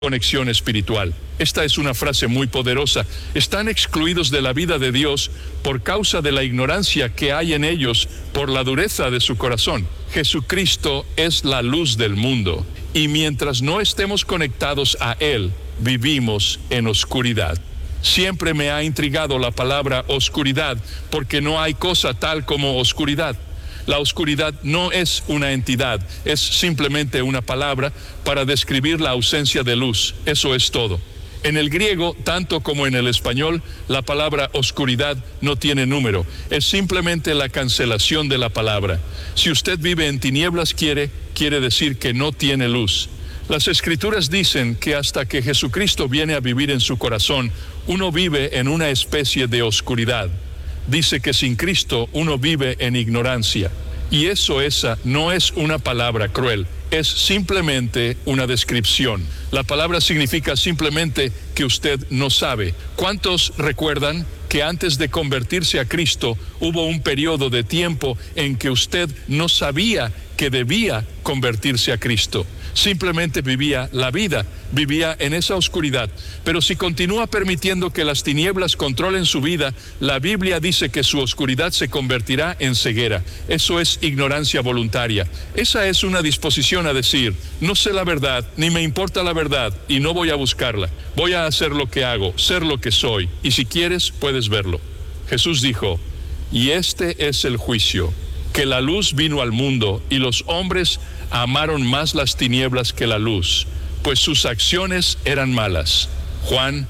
conexión espiritual. Esta es una frase muy poderosa. Están excluidos de la vida de Dios por causa de la ignorancia que hay en ellos por la dureza de su corazón. Jesucristo es la luz del mundo y mientras no estemos conectados a Él, vivimos en oscuridad. Siempre me ha intrigado la palabra oscuridad porque no hay cosa tal como oscuridad. La oscuridad no es una entidad, es simplemente una palabra para describir la ausencia de luz. Eso es todo. En el griego, tanto como en el español, la palabra oscuridad no tiene número. Es simplemente la cancelación de la palabra. Si usted vive en tinieblas, quiere decir que no tiene luz. Las Escrituras dicen que hasta que Jesucristo viene a vivir en su corazón, uno vive en una especie de oscuridad. Dice que sin Cristo uno vive en ignorancia. Y esa no es una palabra cruel, es simplemente una descripción. La palabra significa simplemente que usted no sabe. ¿Cuántos recuerdan que antes de convertirse a Cristo hubo un periodo de tiempo en que usted no sabía que debía convertirse a Cristo? Simplemente vivía la vida, vivía en esa oscuridad. Pero si continúa permitiendo que las tinieblas controlen su vida, la Biblia dice que su oscuridad se convertirá en ceguera. Eso es ignorancia voluntaria. Esa es una disposición a decir, no sé la verdad, ni me importa la verdad, y no voy a buscarla. Voy a hacer lo que hago, ser lo que soy, y si quieres, puedes verlo. Jesús dijo, y este es el juicio, que la luz vino al mundo, y los hombres amaron más las tinieblas que la luz, pues sus acciones eran malas. Juan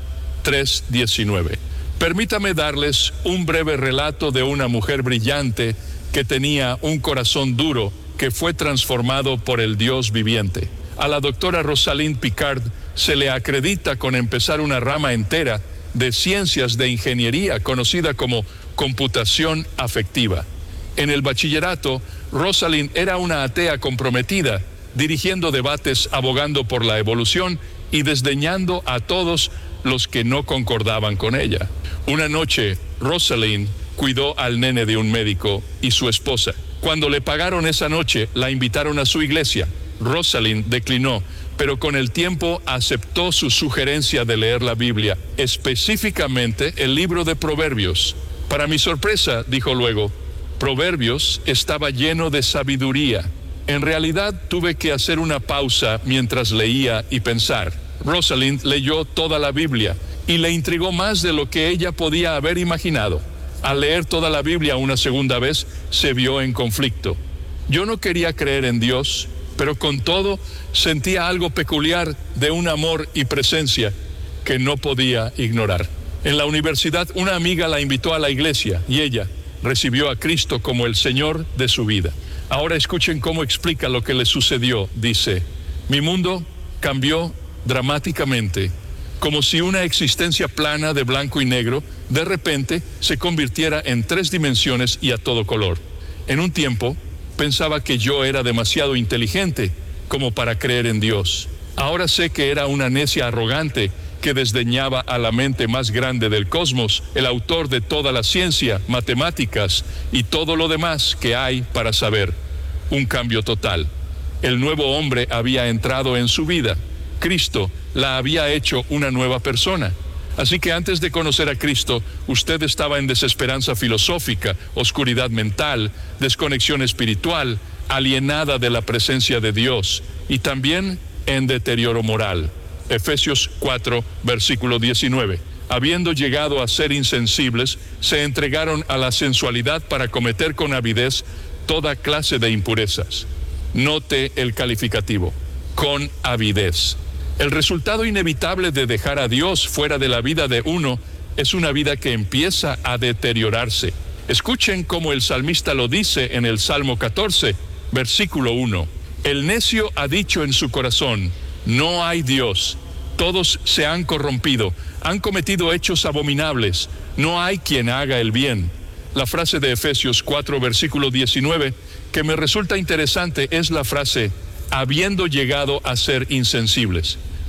3:19. Permítame darles un breve relato de una mujer brillante que tenía un corazón duro que fue transformado por el Dios viviente. A la doctora Rosalind Picard se le acredita con empezar una rama entera de ciencias de ingeniería conocida como computación afectiva. En el bachillerato, Rosalind era una atea comprometida, dirigiendo debates abogando por la evolución y desdeñando a todos los que no concordaban con ella. Una noche, Rosalind cuidó al nene de un médico y su esposa. Cuando le pagaron esa noche, la invitaron a su iglesia. Rosalind declinó, pero con el tiempo aceptó su sugerencia de leer la Biblia, específicamente el libro de Proverbios. Para mi sorpresa, dijo luego, Proverbios estaba lleno de sabiduría. En realidad tuve que hacer una pausa mientras leía y pensar. Rosalind leyó toda la Biblia y le intrigó más de lo que ella podía haber imaginado. Al leer toda la Biblia una segunda vez, se vio en conflicto. Yo no quería creer en Dios, pero con todo sentía algo peculiar de un amor y presencia que no podía ignorar. En la universidad, una amiga la invitó a la iglesia y ella recibió a Cristo como el Señor de su vida. Ahora escuchen cómo explica lo que le sucedió. Dice, mi mundo cambió dramáticamente, como si una existencia plana de blanco y negro de repente se convirtiera en 3 dimensiones y a todo color. En un tiempo pensaba que yo era demasiado inteligente como para creer en Dios. Ahora sé que era una necia arrogante que desdeñaba a la mente más grande del cosmos, el autor de toda la ciencia, matemáticas y todo lo demás que hay para saber. Un cambio total. El nuevo hombre había entrado en su vida. Cristo la había hecho una nueva persona. Así que antes de conocer a Cristo, usted estaba en desesperanza filosófica, oscuridad mental, desconexión espiritual, alienada de la presencia de Dios y también en deterioro moral. Efesios 4, versículo 19. Habiendo llegado a ser insensibles, se entregaron a la sensualidad para cometer con avidez toda clase de impurezas. Note el calificativo, con avidez. El resultado inevitable de dejar a Dios fuera de la vida de uno es una vida que empieza a deteriorarse. Escuchen cómo el salmista lo dice en el Salmo 14, versículo 1. El necio ha dicho en su corazón, no hay Dios, todos se han corrompido, han cometido hechos abominables, no hay quien haga el bien. La frase de Efesios 4, versículo 19, que me resulta interesante es la frase, habiendo llegado a ser insensibles.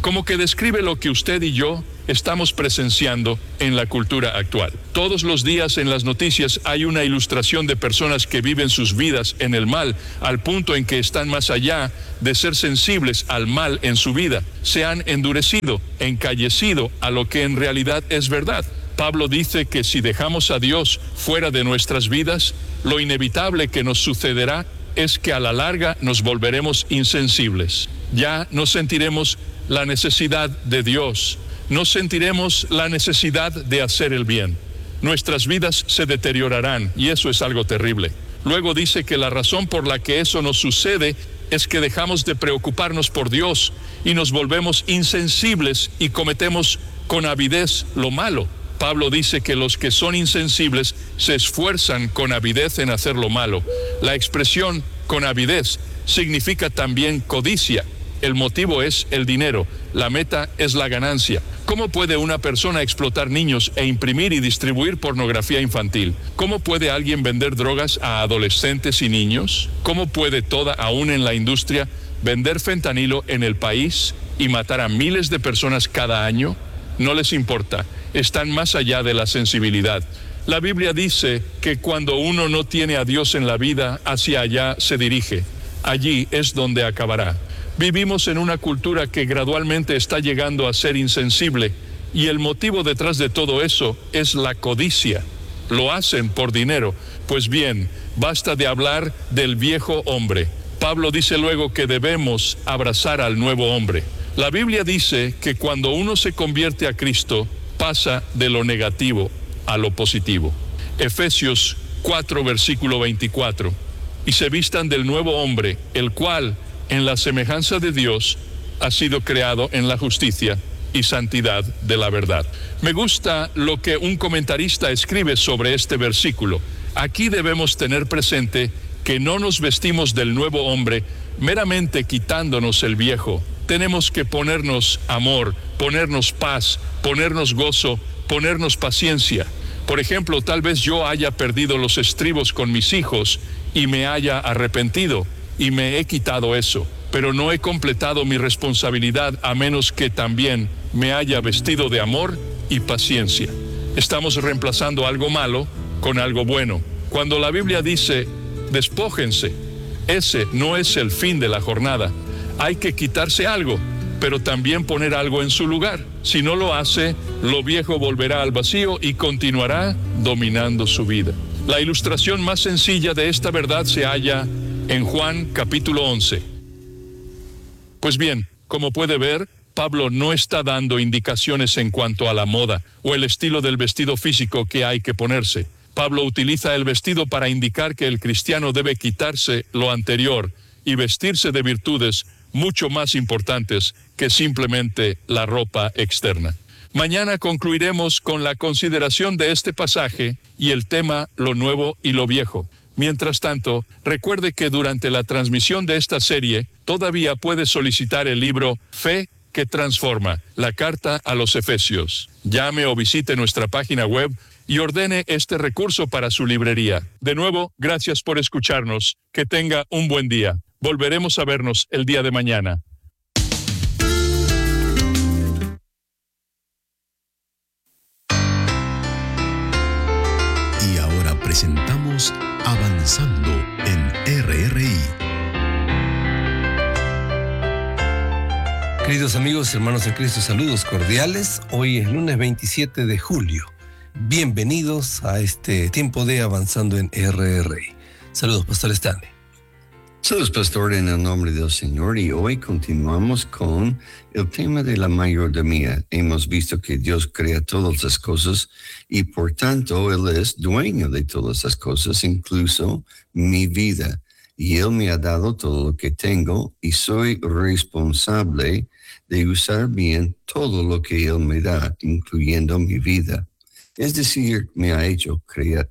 como que describe lo que usted y yo estamos presenciando en la cultura actual. Todos los días en las noticias hay una ilustración de personas que viven sus vidas en el mal, al punto en que están más allá de ser sensibles al mal en su vida. Se han endurecido, encallecido a lo que en realidad es verdad. Pablo dice que si dejamos a Dios fuera de nuestras vidas, lo inevitable que nos sucederá es que a la larga nos volveremos insensibles. Ya no sentiremos la necesidad de Dios, no sentiremos la necesidad de hacer el bien. Nuestras vidas se deteriorarán y eso es algo terrible. Luego dice que la razón por la que eso nos sucede es que dejamos de preocuparnos por Dios y nos volvemos insensibles y cometemos con avidez lo malo. Pablo dice que los que son insensibles se esfuerzan con avidez en hacer lo malo. La expresión con avidez significa también codicia. El motivo es el dinero, la meta es la ganancia. ¿Cómo puede una persona explotar niños e imprimir y distribuir pornografía infantil? ¿Cómo puede alguien vender drogas a adolescentes y niños? ¿Cómo puede toda, aún en la industria, vender fentanilo en el país y matar a miles de personas cada año? No les importa, están más allá de la sensibilidad. La Biblia dice que cuando uno no tiene a Dios en la vida, hacia allá se dirige. Allí es donde acabará. Vivimos en una cultura que gradualmente está llegando a ser insensible y el motivo detrás de todo eso es la codicia. Lo hacen por dinero. Pues bien, basta de hablar del viejo hombre. Pablo dice luego que debemos abrazar al nuevo hombre. La Biblia dice que cuando uno se convierte a Cristo, pasa de lo negativo a lo positivo. Efesios 4, versículo 24. Y se vistan del nuevo hombre, el cual, en la semejanza de Dios, ha sido creado en la justicia y santidad de la verdad. Me gusta lo que un comentarista escribe sobre este versículo. Aquí debemos tener presente que no nos vestimos del nuevo hombre meramente quitándonos el viejo. Tenemos que ponernos amor, ponernos paz, ponernos gozo, ponernos paciencia. Por ejemplo, tal vez yo haya perdido los estribos con mis hijos y me haya arrepentido y me he quitado eso, pero no he completado mi responsabilidad a menos que también me haya vestido de amor y paciencia. Estamos reemplazando algo malo con algo bueno. Cuando la Biblia dice, despójense, ese no es el fin de la jornada. Hay que quitarse algo, pero también poner algo en su lugar. Si no lo hace, lo viejo volverá al vacío y continuará dominando su vida. La ilustración más sencilla de esta verdad se halla en Juan capítulo 11. Pues bien, como puede ver, Pablo no está dando indicaciones en cuanto a la moda o el estilo del vestido físico que hay que ponerse. Pablo utiliza el vestido para indicar que el cristiano debe quitarse lo anterior y vestirse de virtudes mucho más importantes que simplemente la ropa externa. Mañana concluiremos con la consideración de este pasaje y el tema lo nuevo y lo viejo. Mientras tanto, recuerde que durante la transmisión de esta serie todavía puede solicitar el libro Fe que Transforma, la carta a los Efesios. Llame o visite nuestra página web y ordene este recurso para su librería. De nuevo, gracias por escucharnos. Que tenga un buen día. Volveremos a vernos el día de mañana. Y ahora presentamos Avanzando en RRI. Queridos amigos y hermanos en Cristo, saludos cordiales. Hoy es lunes 27 de julio. Bienvenidos a este tiempo de Avanzando en RRI. Saludos, Pastor Stanley. Saludos, Pastor, en el nombre del Señor, y hoy continuamos con el tema de la mayordomía. Hemos visto que Dios crea todas las cosas y por tanto Él es dueño de todas las cosas, incluso mi vida. Y Él me ha dado todo lo que tengo y soy responsable de usar bien todo lo que Él me da, incluyendo mi vida. Es decir, me ha hecho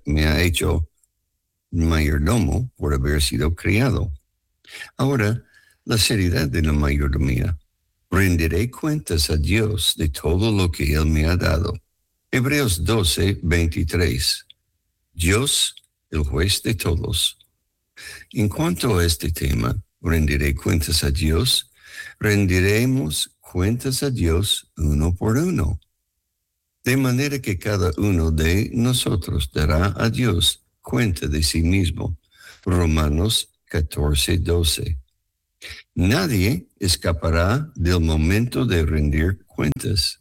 mayordomo por haber sido criado. Ahora, la seriedad de la mayordomía. Rendiré cuentas a Dios de todo lo que Él me ha dado. Hebreos 12, 23. Dios, el juez de todos. En cuanto a este tema, rendiré cuentas a Dios, rendiremos cuentas a Dios uno por uno, de manera que cada uno de nosotros dará a Dios cuenta de sí mismo. Romanos 14:12. Nadie escapará del momento de rendir cuentas.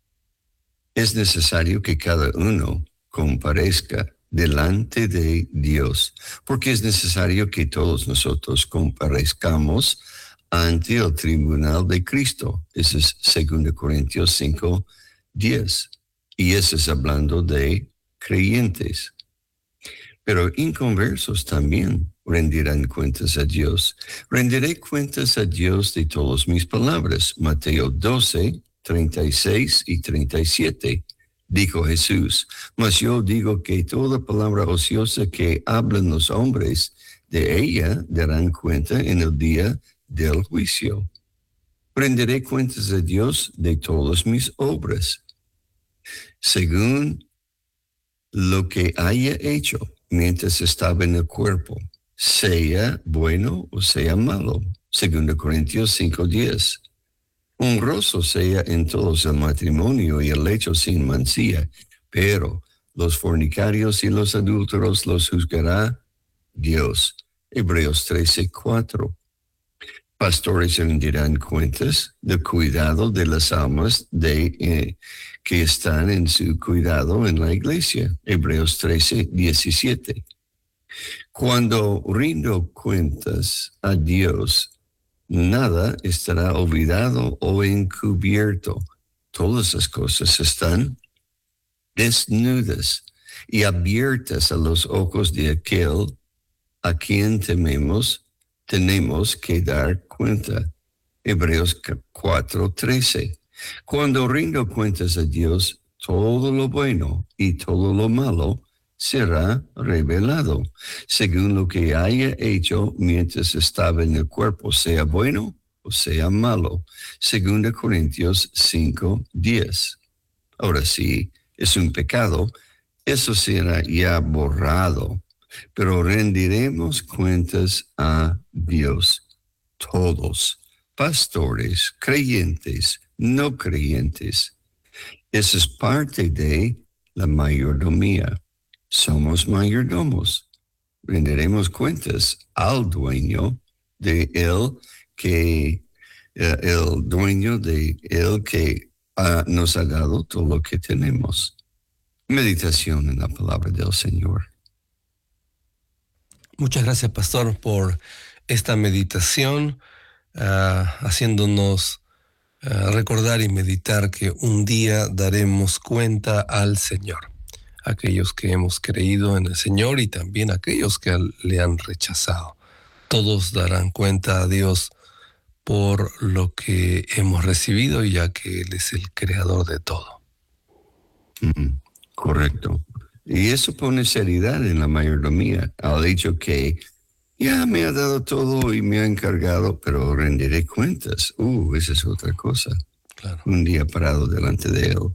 Es necesario que cada uno comparezca delante de Dios, porque es necesario que todos nosotros comparezcamos ante el tribunal de Cristo. Ese es 2 Corintios 5:10. Y eso es hablando de creyentes. Pero inconversos también rendirán cuentas a Dios. Rendiré cuentas a Dios de todas mis palabras. Mateo 12:36 y 37. Dijo Jesús, mas yo digo que toda palabra ociosa que hablan los hombres, de ella darán cuenta en el día del juicio. Rendiré cuentas a Dios de todas mis obras, según lo que haya hecho mientras estaba en el cuerpo, sea bueno o sea malo. 2 Corintios 5:10. Honroso sea en todos el matrimonio y el lecho sin mancilla, pero los fornicarios y los adúlteros los juzgará Dios. Hebreos 13:4. Pastores rendirán cuentas del cuidado de las almas que están en su cuidado en la iglesia. Hebreos 13:17. Cuando rindo cuentas a Dios, nada estará olvidado o encubierto. Todas las cosas están desnudas y abiertas a los ojos de aquel a quien tenemos que dar cuenta. Hebreos 4:13. Cuando rindo cuentas a Dios, todo lo bueno y todo lo malo será revelado, según lo que haya hecho mientras estaba en el cuerpo, sea bueno o sea malo. 2 Corintios 5:10. Ahora sí, es un pecado, eso será ya borrado, pero rendiremos cuentas a Dios. Todos, pastores, creyentes, no creyentes. Eso es parte de la mayordomía. Somos mayordomos. Rendiremos cuentas al dueño de el dueño de él que nos ha dado todo lo que tenemos. Meditación en la palabra del Señor. Muchas gracias, pastor, por esta meditación, haciéndonos recordar y meditar que un día daremos cuenta al Señor. Aquellos que hemos creído en el Señor y también aquellos que le han rechazado. Todos darán cuenta a Dios por lo que hemos recibido, ya que Él es el creador de todo. Correcto. Y eso pone seriedad en la mayordomía, al hecho que ya me ha dado todo y me ha encargado, pero rendiré cuentas. Esa es otra cosa. Claro. Un día parado delante de Él.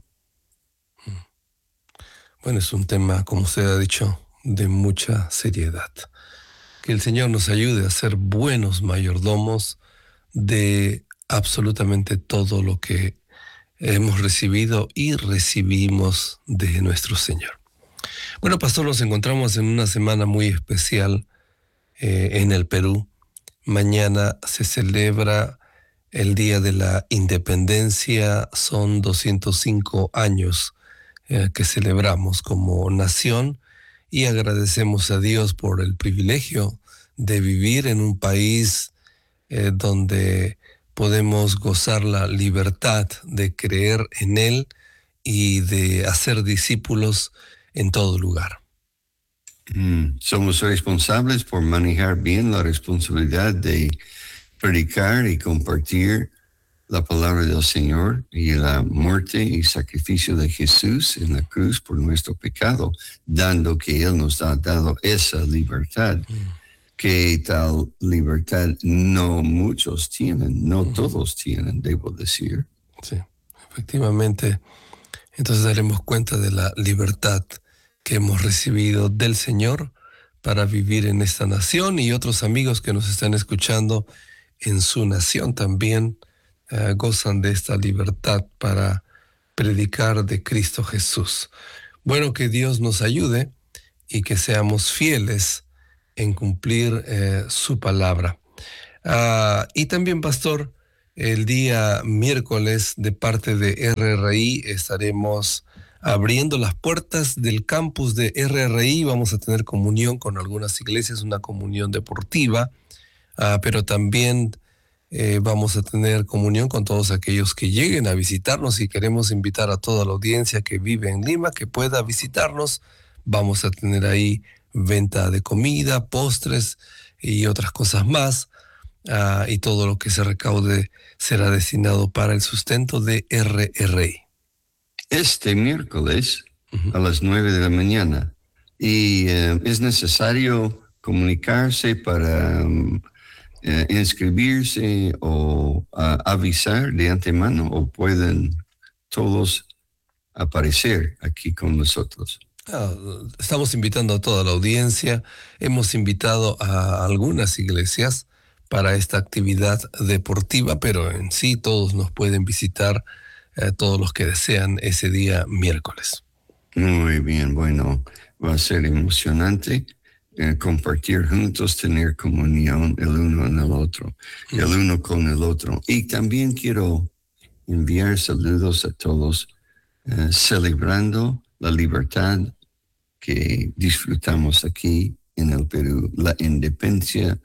Bueno, es un tema, como usted ha dicho, de mucha seriedad. Que el Señor nos ayude a ser buenos mayordomos de absolutamente todo lo que hemos recibido y recibimos de nuestro Señor. Bueno, pastor, nos encontramos en una semana muy especial en el Perú. Mañana se celebra el Día de la Independencia. Son 205 años que celebramos como nación y agradecemos a Dios por el privilegio de vivir en un país donde podemos gozar la libertad de creer en Él y de hacer discípulos en todo lugar. Somos responsables por manejar bien la responsabilidad de predicar y compartir la palabra del Señor y la muerte y sacrificio de Jesús en la cruz por nuestro pecado, dando que Él nos ha dado esa libertad. Que tal libertad no muchos tienen, no todos tienen, debo decir. Sí, efectivamente. Entonces daremos cuenta de la libertad que hemos recibido del Señor para vivir en esta nación, y otros amigos que nos están escuchando en su nación también gozan de esta libertad para predicar de Cristo Jesús. Bueno, que Dios nos ayude y que seamos fieles en cumplir su palabra. Y también, pastor, el día miércoles de parte de RRI estaremos abriendo las puertas del campus de RRI. Vamos a tener comunión con algunas iglesias, una comunión deportiva, pero también vamos a tener comunión con todos aquellos que lleguen a visitarnos, y queremos invitar a toda la audiencia que vive en Lima que pueda visitarnos. Vamos a tener ahí venta de comida, postres y otras cosas más, y todo lo que se recaude será destinado para el sustento de RRI. Este miércoles a las 9 de la mañana. Y es necesario comunicarse para inscribirse o avisar de antemano, o pueden todos aparecer aquí con nosotros. Estamos invitando a toda la audiencia. Hemos invitado a algunas iglesias para esta actividad deportiva, pero en sí todos nos pueden visitar, todos los que desean, ese día miércoles. Muy bien, bueno, va a ser emocionante compartir juntos, tener comunión el uno en el otro, el uno con el otro. Y también quiero enviar saludos a todos, celebrando la libertad que disfrutamos aquí en el Perú, la independencia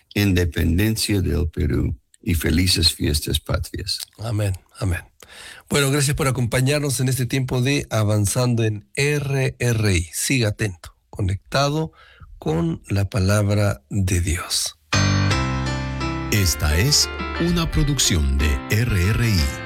del Perú, y felices fiestas patrias. Amén, amén. Bueno, gracias por acompañarnos en este tiempo de Avanzando en RRI. Siga atento, conectado con la palabra de Dios. Esta es una producción de RRI.